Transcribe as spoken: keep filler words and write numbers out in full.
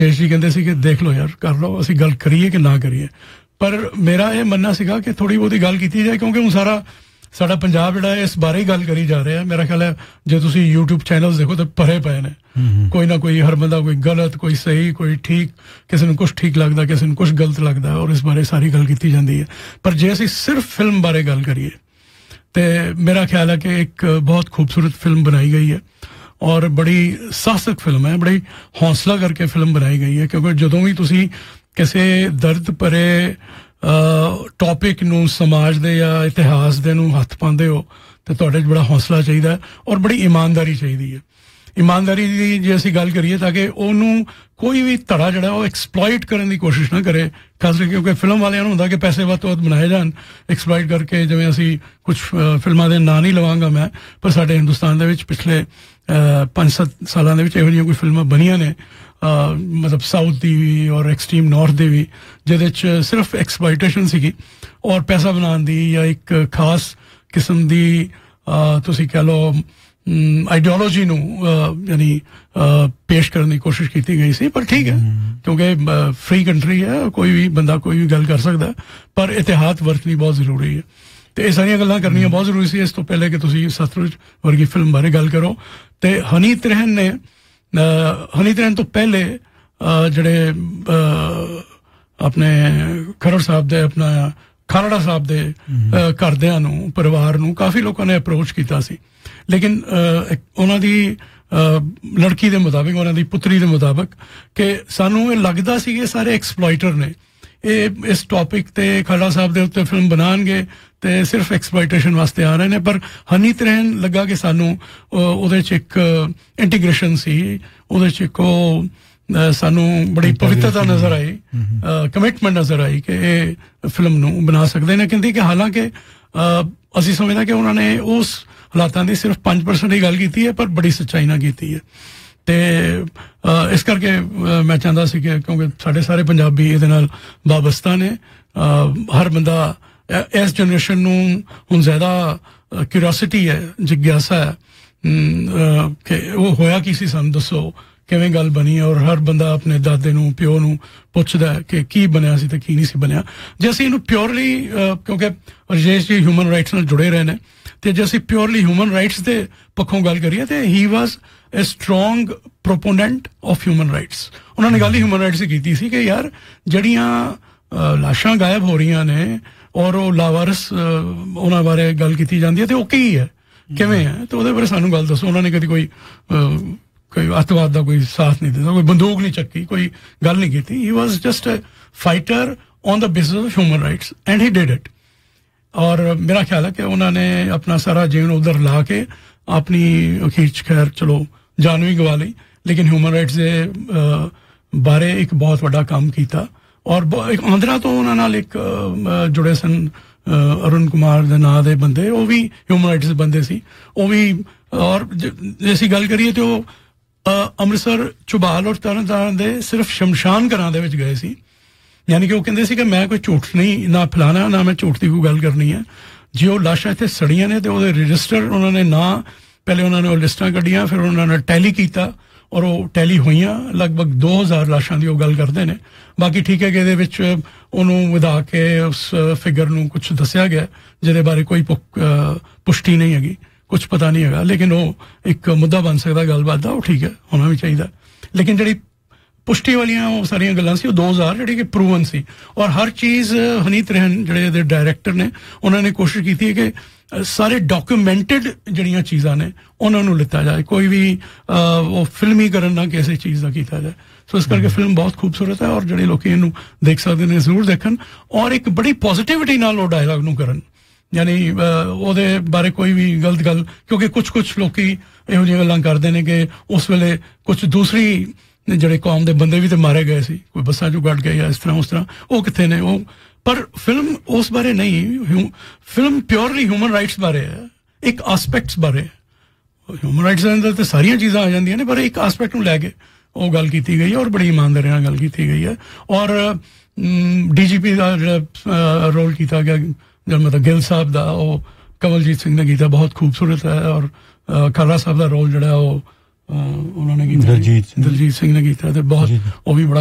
ਰਜੇਸ਼ ਜੀ ਕਹਿੰਦੇ ਸੀ ਕਿ ਦੇਖ ਲਓ ਯਾਰ ਕਰ ਲਓ, ਅਸੀਂ ਗੱਲ ਕਰੀਏ ਕਿ ਨਾ ਕਰੀਏ, ਪਰ ਮੇਰਾ ਇਹ ਮੰਨਣਾ ਸੀਗਾ ਕਿ ਥੋੜੀ ਬਹੁਤੀ ਗੱਲ ਕੀਤੀ ਜਾਏ, ਕਿਉਂਕਿ ਹੁਣ ਸਾਰਾ ਸਾਡਾ ਪੰਜਾਬ ਜਿਹੜਾ ਹੈ ਇਸ ਬਾਰੇ ਹੀ ਗੱਲ ਕਰੀ ਜਾ ਰਿਹਾ। ਮੇਰਾ ਖਿਆਲ ਹੈ ਜੇ ਤੁਸੀਂ YouTube ਚੈਨਲ ਦੇਖੋ ਤਾਂ ਭਰੇ ਪਏ ਨੇ, ਕੋਈ ਨਾ ਕੋਈ ਹਰ ਬੰਦਾ ਕੋਈ ਗਲਤ, ਕੋਈ ਸਹੀ, ਕੋਈ ਠੀਕ, ਕਿਸੇ ਨੂੰ ਕੁਛ ਠੀਕ ਲੱਗਦਾ, ਕਿਸੇ ਨੂੰ ਕੁਛ ਗਲਤ ਲੱਗਦਾ, ਔਰ ਇਸ ਬਾਰੇ ਸਾਰੀ ਗੱਲ ਕੀਤੀ ਜਾਂਦੀ ਹੈ। ਪਰ ਜੇ ਅਸੀਂ ਸਿਰਫ ਫਿਲਮ ਬਾਰੇ ਗੱਲ ਕਰੀਏ ਤੇ ਮੇਰਾ ਖਿਆਲ ਹੈ ਕਿ ਇੱਕ ਬਹੁਤ ਖੂਬਸੂਰਤ ਫਿਲਮ ਬਣਾਈ ਗਈ ਹੈ ਔਰ ਬੜੀ ਸਾਹਸਕ ਫਿਲਮ ਹੈ, ਬੜੀ ਹੌਸਲਾ ਕਰਕੇ ਫਿਲਮ ਬਣਾਈ ਗਈ ਹੈ। ਕਿਉਂਕਿ ਜਦੋਂ ਵੀ ਤੁਸੀਂ ਕਿਸੇ ਦਰਦ ਭਰੇ ਟੌਪਿਕ ਨੂੰ, ਸਮਾਜ ਦੇ ਜਾਂ ਇਤਿਹਾਸ ਦੇ ਨੂੰ ਹੱਥ ਪਾਉਂਦੇ ਹੋ ਤੇ ਤੁਹਾਡੇ 'ਚ ਬੜਾ ਹੌਸਲਾ ਚਾਹੀਦਾ ਔਰ ਬੜੀ ਇਮਾਨਦਾਰੀ ਚਾਹੀਦੀ ਹੈ। ਇਮਾਨਦਾਰੀ ਦੀ ਜੇ ਅਸੀਂ ਗੱਲ ਕਰੀਏ ਤਾਂ ਕਿ ਉਹਨੂੰ ਕੋਈ ਵੀ ਧੜਾ ਜਿਹੜਾ ਉਹ ਐਕਸਪਲੋਇਟ ਕਰਨ ਦੀ ਕੋਸ਼ਿਸ਼ ਨਾ ਕਰੇ, ਖਾਸ ਕਰਕੇ ਕਿਉਂਕਿ ਫਿਲਮ ਵਾਲਿਆਂ ਨੂੰ ਹੁੰਦਾ ਕਿ ਪੈਸੇ ਵੱਧ ਤੋਂ ਵੱਧ ਬਣਾਏ ਜਾਣ ਐਕਸਪਲੋਇਟ ਕਰਕੇ। ਜਿਵੇਂ ਅਸੀਂ ਕੁਝ ਫਿਲਮਾਂ ਦੇ ਨਾਂ ਨਹੀਂ ਲਵਾਂਗਾ ਮੈਂ, ਪਰ ਸਾਡੇ ਹਿੰਦੁਸਤਾਨ ਦੇ ਵਿੱਚ ਪਿਛਲੇ ਪੰਜ ਸੱਤ ਸਾਲਾਂ ਦੇ ਵਿੱਚ ਇਹੋ ਜਿਹੀਆਂ ਕੋਈ ਫਿਲਮਾਂ ਬਣੀਆਂ ਨੇ, ਮਤਲਬ ਸਾਊਥ ਦੀ ਵੀ ਔਰ ਐਕਸਟ੍ਰੀਮ ਨਾਰਥ ਦੀ ਵੀ, ਜਿਹਦੇ 'ਚ ਸਿਰਫ ਐਕਸਪਲੋਇਟੇਸ਼ਨ ਸੀਗੀ ਔਰ ਪੈਸਾ ਬਣਾਉਣ ਦੀ ਜਾਂ ਇੱਕ ਖਾਸ ਕਿਸਮ ਦੀ ਤੁਸੀਂ ਕਹਿ ਲਓ ਆਈਡੀਓਲੋਜੀ ਨੂੰ ਯਾਨੀ ਪੇਸ਼ ਕਰਨ ਦੀ ਕੋਸ਼ਿਸ਼ ਕੀਤੀ ਗਈ ਸੀ। ਪਰ ਠੀਕ ਹੈ, ਕਿਉਂਕਿ ਫ੍ਰੀ ਕੰਟਰੀ ਹੈ, ਕੋਈ ਵੀ ਬੰਦਾ ਕੋਈ ਵੀ ਗੱਲ ਕਰ ਸਕਦਾ, ਪਰ ਇਤਿਹਾਸ ਵਰਤਣੀ ਬਹੁਤ ਜ਼ਰੂਰੀ ਹੈ ਤੇ ਇਹ ਸਾਰੀਆਂ ਗੱਲਾਂ ਕਰਨੀਆਂ ਬਹੁਤ ਜ਼ਰੂਰੀ ਸੀ ਇਸ ਤੋਂ ਪਹਿਲੇ ਕਿ ਤੁਸੀਂ ਸਤਲੁਜ ਵਰਗੀ ਫਿਲਮ ਬਾਰੇ ਗੱਲ ਕਰੋ। ਤੇ ਹਨੀ ਤ੍ਰਿਹਨ ਨੇ ਹਨੀ ਤ੍ਰਿਹਨ ਤੋਂ ਪਹਿਲੇ ਜਿਹੜੇ ਆਪਣੇ ਖਰੜ ਸਾਹਿਬ ਦੇ ਆਪਣਾ ਖਾਲੜਾ ਸਾਹਿਬ ਦੇ ਘਰਦਿਆਂ ਨੂੰ, ਪਰਿਵਾਰ ਨੂੰ ਕਾਫੀ ਲੋਕਾਂ ਨੇ ਅਪਰੋਚ ਕੀਤਾ ਸੀ, ਲੇਕਿਨ ਉਹਨਾਂ ਦੀ ਲੜਕੀ ਦੇ ਮੁਤਾਬਿਕ, ਉਹਨਾਂ ਦੀ ਪੁੱਤਰੀ ਦੇ ਮੁਤਾਬਿਕ ਕਿ ਸਾਨੂੰ ਇਹ ਲੱਗਦਾ ਸੀ ਕਿ ਸਾਰੇ ਐਕਸਪਲੋਇਟਰ ਨੇ, ਇਹ ਇਸ ਟੌਪਿਕ ਤੇ ਖਾਲੜਾ ਸਾਹਿਬ ਦੇ ਉੱਤੇ ਫਿਲਮ ਬਣਾਉਣਗੇ ਤੇ ਸਿਰਫ ਐਕਸਪਲੋਇਟੇਸ਼ਨ ਵਾਸਤੇ ਆ ਰਹੇ ਨੇ। ਪਰ ਹਨੀ ਤ੍ਰਿਹਨ ਲੱਗਾ ਕਿ ਸਾਨੂੰ ਉਹਦੇ 'ਚ ਇੱਕ ਇੰਟੀਗ੍ਰੇਸ਼ਨ ਸੀ, ਉਹਦੇ 'ਚ ਇੱਕ ਉਹ ਸਾਨੂੰ ਬੜੀ ਪਵਿੱਤਰਤਾ ਨਜ਼ਰ ਆਈ, ਕਮਿਟਮੈਂਟ ਨਜ਼ਰ ਆਈ ਕਿ ਇਹ ਫਿਲਮ ਨੂੰ ਬਣਾ ਸਕਦੇ ਨੇ। ਕਹਿੰਦੀ ਕਿ ਹਾਲਾਂਕਿ ਅਸੀਂ ਸਮਝਦਾ ਕਿ ਉਹਨਾਂ ਨੇ ਉਸ ਹਾਲਾਤਾਂ ਦੀ ਸਿਰਫ ਪੰਜ ਪਰਸੈਂਟ ਹੀ ਗੱਲ ਕੀਤੀ ਹੈ, ਪਰ ਬੜੀ ਸੱਚਾਈ ਨਾਲ ਕੀਤੀ ਹੈ। ਤੇ ਇਸ ਕਰਕੇ ਮੈਂ ਚਾਹੁੰਦਾ ਸੀ ਕਿ ਕਿਉਂਕਿ ਸਾਡੇ ਸਾਰੇ ਪੰਜਾਬੀ ਇਹਦੇ ਨਾਲ ਵਾਬਸਤਾ ਨੇ, ਹਰ ਬੰਦਾ ਇਸ ਜਨਰੇਸ਼ਨ ਨੂੰ ਹੁਣ ਜ਼ਿਆਦਾ ਕਿਉਰਿਓਸਿਟੀ ਹੈ, ਜਿਗਿਆਸਾ ਹੈ ਕਿ ਉਹ ਹੋਇਆ ਕੀ ਸੀ, ਸਾਨੂੰ ਦੱਸੋ ਕਿਵੇਂ ਗੱਲ ਬਣੀ, ਔਰ ਹਰ ਬੰਦਾ ਆਪਣੇ ਦਾਦੇ ਨੂੰ, ਪਿਓ ਨੂੰ ਪੁੱਛਦਾ ਕਿ ਕੀ ਬਣਿਆ ਸੀ ਤੇ ਕੀ ਨਹੀਂ ਸੀ ਬਣਿਆ। ਜੇ ਅਸੀਂ ਇਹਨੂੰ ਪਿਓਰਲੀ, ਕਿਉਂਕਿ ਰਜੇਸ਼ ਜੀ ਹਿਊਮਨ ਰਾਈਟਸ ਨਾਲ ਜੁੜੇ ਰਹੇ ਨੇ, ਤੇ ਜੇ ਅਸੀਂ ਪਿਓਰਲੀ ਹਿਊਮਨ ਰਾਈਟਸ ਦੇ ਪੱਖੋਂ ਗੱਲ ਕਰੀਏ ਤੇ ਹੀ ਵਾਜ਼ ਅ ਸਟਰੋਂਗ ਪ੍ਰੋਪੋਨੈਂਟ ਆਫ ਹਿਊਮਨ ਰਾਈਟਸ। ਉਹਨਾਂ ਨੇ ਗੱਲ ਹੀ ਹਿਊਮਨ ਰਾਈਟਸ ਦੀ ਕੀਤੀ ਸੀ ਕਿ ਯਾਰ ਜਿਹੜੀਆਂ ਲਾਸ਼ਾਂ ਗਾਇਬ ਹੋ ਰਹੀਆਂ ਨੇ ਔਰ ਉਹ ਲਾਵਾਰਸ ਉਹਨਾਂ ਬਾਰੇ ਗੱਲ ਕੀਤੀ ਜਾਂਦੀ ਹੈ ਤੇ ਉਹ ਕੀ ਹੈ, ਕਿਵੇਂ ਹੈ, ਤੇ ਉਹਦੇ ਬਾਰੇ ਸਾਨੂੰ ਗੱਲ ਦੱਸੋ। ਉਹਨਾਂ ਨੇ ਕਦੀ ਕੋਈ ਕੋਈ ਅੱਤਵਾਦ ਦਾ ਕੋਈ ਸਾਥ ਨਹੀਂ ਦਿੱਤਾ, ਕੋਈ ਬੰਦੂਕ ਨਹੀਂ ਚੱਕੀ, ਕੋਈ ਗੱਲ ਨਹੀਂ ਕੀਤੀ। ਹੀ ਵਾਜ਼ just a fighter on the basis of human rights and he did it. ਔਰ ਮੇਰਾ ਖਿਆਲ ਹੈ ਕਿ ਉਹਨਾਂ ਨੇ ਆਪਣਾ ਸਾਰਾ ਜੀਵਨ ਉਧਰ ਲਾ ਕੇ ਆਪਣੀ ਅਖੀਰ 'ਚ ਖੈਰ ਚਲੋ ਜਾਨ ਵੀ ਗਵਾ ਲਈ, ਲੇਕਿਨ ਹਿਊਮਨ ਰਾਈਟਸ ਦੇ ਬਾਰੇ ਇੱਕ ਬਹੁਤ ਵੱਡਾ ਕੰਮ ਕੀਤਾ। ਔਰ ਇੱਕ ਆਂਧਰਾ ਤੋਂ ਉਹਨਾਂ ਨਾਲ ਇੱਕ ਜੁੜੇ ਸਨ ਅਰੁਣ ਕੁਮਾਰ ਦੇ ਨਾਂ ਦੇ ਬੰਦੇ, ਉਹ ਵੀ ਹਿਊਮਨ ਰਾਈਟਸ ਦੇ ਬੰਦੇ ਸੀ, ਉਹ ਵੀ। ਔਰ ਜੇ ਅਸੀਂ ਗੱਲ ਕਰੀਏ ਤੇ ਉਹ ਅੰਮ੍ਰਿਤਸਰ, ਝੁਬਾਲ ਔਰ ਤਰਨਤਾਰਨ ਦੇ ਸਿਰਫ ਸ਼ਮਸ਼ਾਨ ਘਰਾਂ ਦੇ ਵਿੱਚ ਗਏ ਸੀ, ਯਾਨੀ ਕਿ ਉਹ ਕਹਿੰਦੇ ਸੀ ਕਿ ਮੈਂ ਕੋਈ ਝੂਠ ਨਹੀਂ ਨਾ ਫੈਲਾਣਾ, ਨਾ ਮੈਂ ਝੂਠ ਦੀ ਕੋਈ ਗੱਲ ਕਰਨੀ ਹੈ। ਜੇ ਉਹ ਲਾਸ਼ਾਂ ਇੱਥੇ ਸੜੀਆਂ ਨੇ ਤੇ ਉਹਦੇ ਰਜਿਸਟਰ ਉਹਨਾਂ ਨੇ ਨਾ, ਪਹਿਲੇ ਉਹਨਾਂ ਨੇ ਉਹ ਲਿਸਟਾਂ ਕੱਢੀਆਂ, ਫਿਰ ਉਹਨਾਂ ਨੇ ਟੈਲੀ ਕੀਤਾ ਔਰ ਉਹ ਟੈਲੀ ਹੋਈਆਂ, ਲਗਭਗ ਦੋ ਹਜ਼ਾਰ ਲਾਸ਼ਾਂ ਦੀ ਉਹ ਗੱਲ ਕਰਦੇ ਨੇ। ਬਾਕੀ ਠੀਕ ਹੈ ਕਿ ਇਹਦੇ ਵਿੱਚ ਉਹਨੂੰ ਵਧਾ ਕੇ ਉਸ ਫਿਗਰ ਨੂੰ ਕੁਛ ਦੱਸਿਆ ਗਿਆ ਜਿਹਦੇ ਬਾਰੇ ਕੋਈ ਪੁਸ਼ਟੀ ਨਹੀਂ ਹੈਗੀ, ਕੁਛ ਪਤਾ ਨਹੀਂ ਹੈਗਾ, ਲੇਕਿਨ ਉਹ ਇੱਕ ਮੁੱਦਾ ਬਣ ਸਕਦਾ ਗੱਲਬਾਤ ਦਾ, ਉਹ ਠੀਕ ਹੈ, ਹੋਣਾ ਵੀ ਚਾਹੀਦਾ। ਲੇਕਿਨ ਜਿਹੜੀ ਪੁਸ਼ਟੀ ਵਾਲੀਆਂ ਉਹ ਸਾਰੀਆਂ ਗੱਲਾਂ ਸੀ ਉਹ ਦੋ ਹਜ਼ਾਰ ਜਿਹੜੀ ਕਿ ਪ੍ਰੂਵਨ ਸੀ। ਔਰ ਹਰ ਚੀਜ਼ ਹਨੀ ਤ੍ਰਿਹਨ ਜਿਹੜੇ ਇਹਦੇ ਡਾਇਰੈਕਟਰ ਨੇ, ਉਹਨਾਂ ਨੇ ਕੋਸ਼ਿਸ਼ ਕੀਤੀ ਹੈ ਕਿ ਸਾਰੇ ਡਾਕੂਮੈਂਟਡ ਜਿਹੜੀਆਂ ਚੀਜ਼ਾਂ ਨੇ ਉਹਨਾਂ ਨੂੰ ਲਿੱਤਾ ਜਾਏ, ਕੋਈ ਵੀ ਉਹ ਫਿਲਮੀਕਰਨ ਨਾ ਕਿਸੇ ਚੀਜ਼ ਦਾ ਕੀਤਾ ਜਾਏ। ਸੋ ਇਸ ਕਰਕੇ ਫਿਲਮ ਬਹੁਤ ਖੂਬਸੂਰਤ ਹੈ ਔਰ ਜਿਹੜੇ ਲੋਕ ਇਹਨੂੰ ਦੇਖ ਸਕਦੇ ਨੇ ਜ਼ਰੂਰ ਦੇਖਣ, ਔਰ ਇੱਕ ਬੜੀ ਪੋਜ਼ਿਟਿਵਿਟੀ ਨਾਲ ਉਹ ਡਾਇਲਾਗ ਨੂੰ ਕਰਨ, ਯਾਨੀ ਉਹਦੇ ਬਾਰੇ ਕੋਈ ਵੀ ਗਲਤ ਗੱਲ, ਕਿਉਂਕਿ ਕੁਛ ਕੁਛ ਲੋਕੀ ਇਹੋ ਜਿਹੀਆਂ ਗੱਲਾਂ ਕਰਦੇ ਨੇ ਕਿ ਉਸ ਵੇਲੇ ਕੁਛ ਦੂਸਰੀ ਜਿਹੜੇ ਕੌਮ ਦੇ ਬੰਦੇ ਵੀ ਤੇ ਮਾਰੇ ਗਏ ਸੀ, ਕੋਈ ਬੱਸਾਂ ਚੋਂ ਕੱਢ ਗਏ ਜਾਂ ਇਸ ਤਰ੍ਹਾਂ ਉਸ ਤਰ੍ਹਾਂ, ਉਹ ਕਿੱਥੇ ਨੇ ਉਹ। ਪਰ ਫਿਲਮ ਉਸ ਬਾਰੇ ਨਹੀਂ, ਫਿਲਮ ਪਿਓਰਲੀ ਹਿਊਮਨ ਰਾਈਟਸ ਬਾਰੇ ਹੈ, ਇੱਕ ਆਸਪੈਕਟਸ ਬਾਰੇ। ਹਿਊਮਨ ਰਾਈਟਸ ਦੇ ਅੰਦਰ ਤੇ ਸਾਰੀਆਂ ਚੀਜ਼ਾਂ ਆ ਜਾਂਦੀਆਂ ਨੇ, ਪਰ ਇੱਕ ਆਸਪੈਕਟ ਨੂੰ ਲੈ ਕੇ ਉਹ ਗੱਲ ਕੀਤੀ ਗਈ ਹੈ ਔਰ ਬੜੀ ਇਮਾਨਦਾਰੀ ਨਾਲ ਗੱਲ ਕੀਤੀ ਗਈ ਹੈ। ਔਰ ਡੀ ਜੀ ਪੀ ਦਾ ਜਿਹੜਾ ਰੋਲ ਕੀਤਾ ਗਿਆ, ਜਿਹੜਾ ਮਤਲਬ ਗਿੱਲ ਸਾਹਿਬ ਦਾ, ਉਹ ਕਵਲਜੀਤ ਸਿੰਘ ਨੇ ਕੀਤਾ, ਬਹੁਤ ਖੂਬਸੂਰਤ ਹੈ। ਔਰ ਖਾਲੜਾ ਸਾਹਿਬ ਦਾ ਰੋਲ ਜਿਹੜਾ ਉਹ ਉਹਨਾਂ ਨੇ ਕੀਤਾ, ਦਲਜੀਤ ਸਿੰਘ ਦਲਜੀਤ ਸਿੰਘ ਨੇ ਕੀਤਾ, ਤੇ ਬਹੁਤ ਉਹ ਵੀ ਬੜਾ